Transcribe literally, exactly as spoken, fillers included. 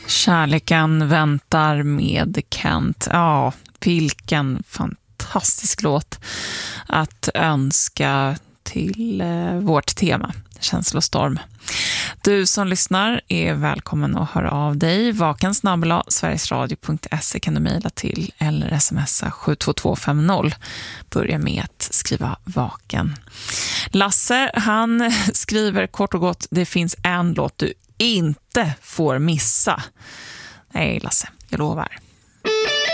Kärleken väntar med Kent. Ja, vilken fantastisk låt att önska till eh, vårt tema, känslostorm. Du som lyssnar är välkommen att höra av dig. Vaken snabel-a sverigesradio punkt se kan du mejla till eller smsa sju två två fem noll. Börja med att skriva vaken. Lasse, han skriver kort och gott: det finns en låt du inte får missa. Nej, Lasse, jag lovar.